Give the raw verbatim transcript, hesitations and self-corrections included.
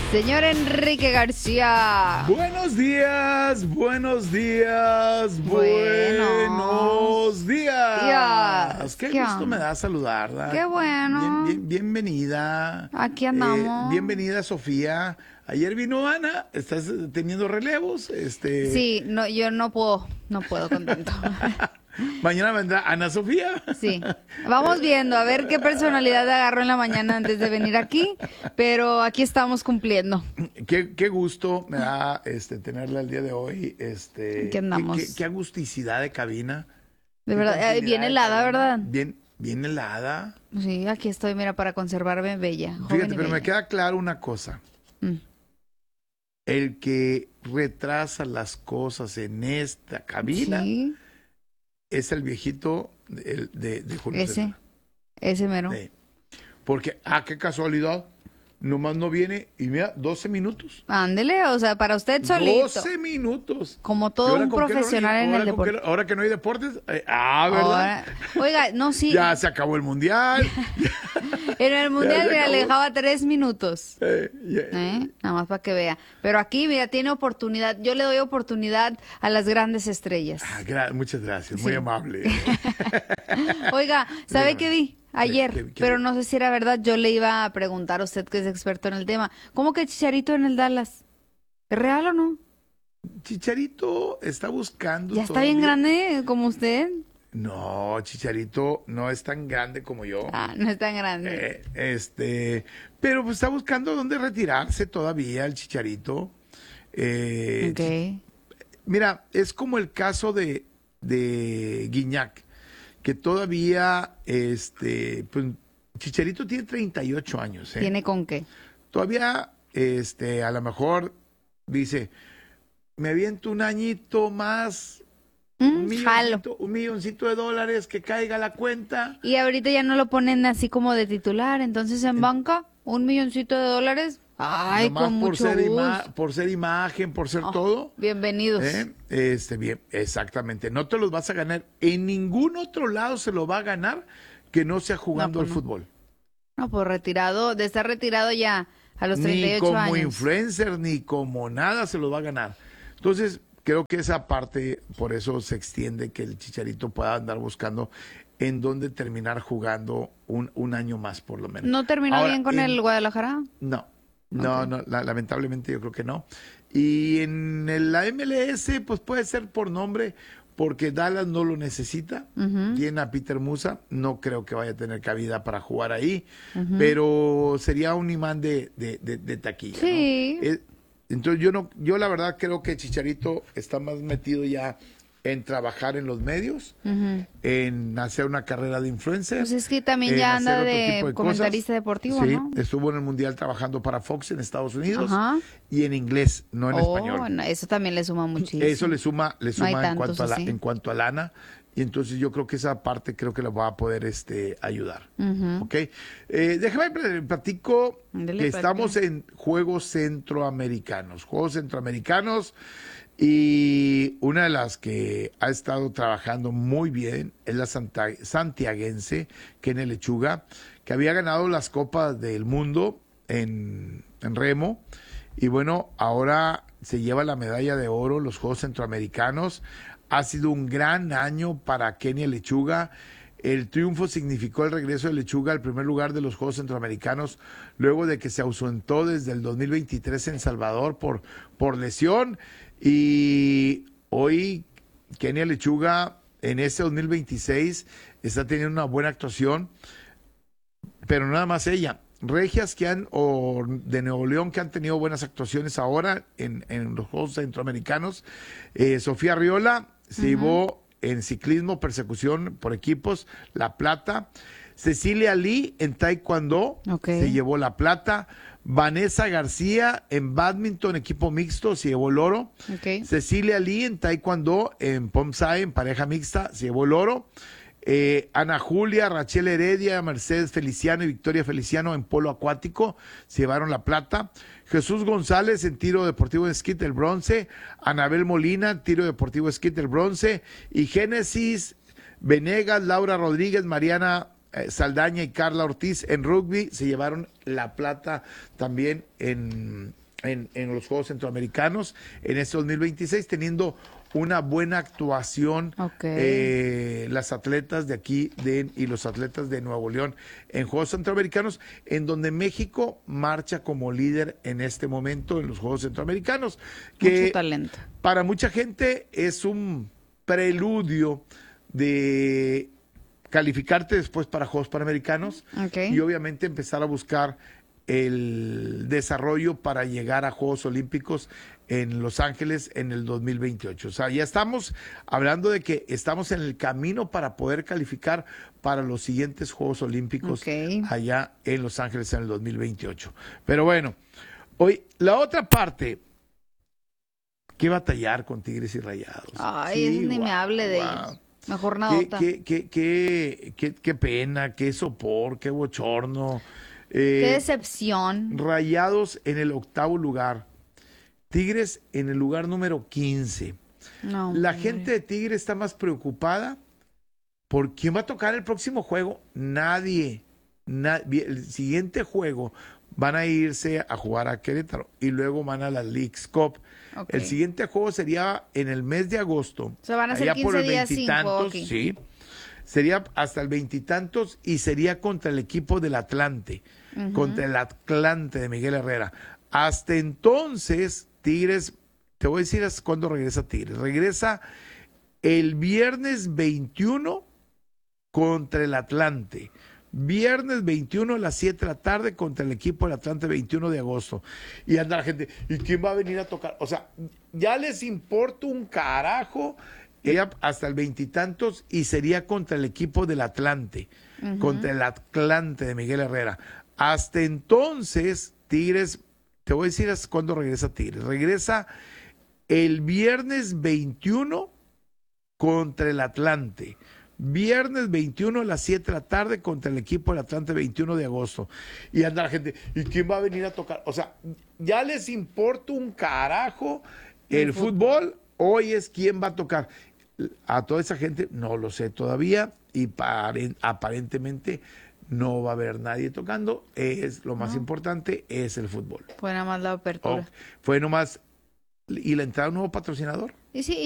Señor Enrique García. Buenos días, buenos días, buenos, buenos días. días. Qué, ¿Qué gusto onda? me da saludar, ¿verdad? Qué bueno. Bien, bien, bienvenida. Aquí andamos. Eh, bienvenida, Sofía. Ayer vino Ana, ¿estás teniendo relevos? Este... Sí, no, yo no puedo, no puedo con tanto. Mañana vendrá Ana Sofía. Sí, vamos viendo a ver qué personalidad agarro en la mañana antes de venir aquí, pero aquí estamos cumpliendo. Qué, qué gusto me da este tenerla el día de hoy. Este, Aquí andamos. Qué, qué, qué agusticidad de cabina. De Qué verdad, eh, tranquilidad bien de helada, cabina. ¿verdad? Bien, bien helada. Sí, aquí estoy, mira, para conservarme bella. joven Fíjate, y pero me bella. queda claro una cosa. Mm. El que retrasa las cosas en esta cabina Sí, es el viejito de, de, de Julio ese, César. ese mero. Sí. Porque, ah, qué casualidad, nomás no viene y mira, doce minutos. Ándele, o sea, para usted solito. doce minutos. Como ¿Y todo ahora un con qué no- profesional en ahora el con qué deporte. no- ahora que no hay deportes, eh, ah, ¿verdad? Ahora- oiga, no, sí. Ya se acabó el mundial. En el mundial se me acabó. alejaba tres minutos. Eh, ya- ¿Eh? Nada más para que vea. Pero aquí, mira, tiene oportunidad. Yo le doy oportunidad a las grandes estrellas. Ah, gra- muchas gracias, muy Sí. amable. Oiga, ¿sabe Dígame. qué vi? Ayer, ¿Qué- qué- qué pero vi? no sé si era verdad. Yo le iba a preguntar a usted que es experto en el tema. ¿Cómo que Chicharito en el Dallas? ¿Es real o no? Chicharito está buscando. ¿Ya está bien todavía- grande como usted? No, Chicharito no es tan grande como yo. Ah, no es tan grande. Eh, este, pero pues está buscando dónde retirarse todavía el Chicharito. Eh, Ok. Mira, es como el caso de, de Guiñac, que todavía, este, pues, Chicharito tiene treinta y ocho años, ¿eh? ¿Tiene con qué? Todavía, este, a lo mejor dice, me aviento un añito más, un Mm, jalo. milloncito, un milloncito de dólares que caiga a la cuenta. Y ahorita ya no lo ponen así como de titular, entonces en banca, un milloncito de dólares. Ay, Nomás con por mucho ser, gusto. ima- por ser imagen, por ser Oh, todo. Bienvenidos. ¿Eh? Este, bien, exactamente. No te los vas a ganar. En ningún otro lado se lo va a ganar que no sea jugando No, pues al no. fútbol. No, pues retirado, de estar retirado ya a los treinta y Ni ocho como años. influencer, ni como nada se lo va a ganar. Entonces, creo que esa parte, por eso se extiende que el Chicharito pueda andar buscando en dónde terminar jugando un, un año más, por lo menos. ¿No terminó Ahora, bien con en- el Guadalajara? No, no, Ok. no, la- lamentablemente yo creo que no. Y en el- la M L S, pues puede ser por nombre, porque Dallas no lo necesita. Ujú. Tiene a Peter Musa, no creo que vaya a tener cabida para jugar ahí, pero sería un imán de, de, de- de taquilla. ¿no? Sí. Eh, entonces yo no, yo la verdad creo que Chicharito está más metido ya en trabajar en los medios, Ujú. en hacer una carrera de influencer. Pues es que también en ya hacer anda otro de tipo comentarista cosas. deportivo, Sí, ¿no? estuvo en el Mundial trabajando para Fox en Estados Unidos Ajá. y en inglés, no en Oh, español. no, eso también le suma muchísimo. Eso le suma, le No hay suma en tantos cuanto a la, así. en cuanto a lana, y entonces yo creo que esa parte creo que la va a poder este ayudar. Ujú. ¿Ok? Eh, déjame pl- platico Ándele, que estamos platica. en Juegos Centroamericanos. Juegos Centroamericanos, y una de las que ha estado trabajando muy bien es la santa- santiaguense, Kenia Lechuga, que había ganado las Copas del Mundo en, en remo. Y bueno, ahora se lleva la medalla de oro, los Juegos Centroamericanos. Ha sido un gran año para Kenia Lechuga. El triunfo significó el regreso de Lechuga al primer lugar de los Juegos Centroamericanos, luego de que se ausentó desde el dos mil veintitrés en Salvador por, por lesión. Y hoy Kenia Lechuga en este dos mil veintiséis está teniendo una buena actuación, pero nada más ella. Regias que han, o de Nuevo León, que han tenido buenas actuaciones ahora en, en los Juegos Centroamericanos. Eh, Sofía Riola se llevó en ciclismo, persecución por equipos, la plata. Cecilia Lee en taekwondo Ok. se llevó la plata. Vanessa García en badminton, equipo mixto, se llevó el oro. Ok. Cecilia Lee en taekwondo, en Pomsai, en pareja mixta, se llevó el oro. Eh, Ana Julia, Rachel Heredia, Mercedes Feliciano y Victoria Feliciano en polo acuático se llevaron la plata. Jesús González en tiro deportivo de esquí, el bronce. Anabel Molina, tiro deportivo de esquí, el bronce. Y Génesis Venegas, Laura Rodríguez, Mariana eh, Saldaña y Carla Ortiz en rugby se llevaron la plata también en, en, en los Juegos Centroamericanos en este dos mil veintiséis, teniendo una buena actuación Okay. eh, las atletas de aquí de, y los atletas de Nuevo León en Juegos Centroamericanos, en donde México marcha como líder en este momento en los Juegos Centroamericanos, que Mucho talento. para mucha gente es un preludio de calificarte después para Juegos Panamericanos Okay. y obviamente empezar a buscar el desarrollo para llegar a Juegos Olímpicos en Los Ángeles en el dos mil veintiocho. O sea, ya estamos hablando de que estamos en el camino para poder calificar para los siguientes Juegos Olímpicos Okay. allá en Los Ángeles en el dos mil veintiocho. Pero bueno, hoy la otra parte, ¿qué batallar con Tigres y Rayados? Ay, Sí, ni guau, me hable de guau. ellos. Mejor Qué, nadota. qué, qué, qué, qué, qué pena, qué sopor, qué bochorno. Eh, Qué decepción. Rayados en el octavo lugar. Tigres en el lugar número quince. No, La hombre. gente de Tigres está más preocupada por quién va a tocar el próximo juego. Nadie. Na- el siguiente juego van a irse a jugar a Querétaro y luego van a la Leagues Cup. Ok. El siguiente juego sería en el mes de agosto. O sea, van a ser allá por quince el días sin juego veintitantos, aquí. sí. Sería hasta el veintitantos y sería contra el equipo del Atlante, Ujú. contra el Atlante de Miguel Herrera. Hasta entonces, Tigres, te voy a decir hasta cuándo regresa Tigres. Regresa el viernes veintiuno contra el Atlante. Viernes veintiuno a las siete de la tarde contra el equipo del Atlante, veintiuno de agosto. Y anda la gente, ¿y quién va a venir a tocar? O sea, ya les importa un carajo. Ella hasta el veintitantos y sería contra el equipo del Atlante, Ujú. contra el Atlante de Miguel Herrera. Hasta entonces, Tigres, te voy a decir hasta cuándo regresa Tigres. Regresa el viernes veintiuno contra el Atlante. Viernes veintiuno a las siete de la tarde contra el equipo del Atlante, veintiuno de agosto. Y anda la gente, ¿y quién va a venir a tocar? O sea, ya les importa un carajo el, El fútbol. Hoy es quién va a tocar. A toda esa gente no lo sé todavía y pare- aparentemente no va a haber nadie tocando. Es lo más No. importante, es el fútbol. Fue nada más la apertura. Oh, fue nomás, y la entrada de un nuevo patrocinador. Y sí,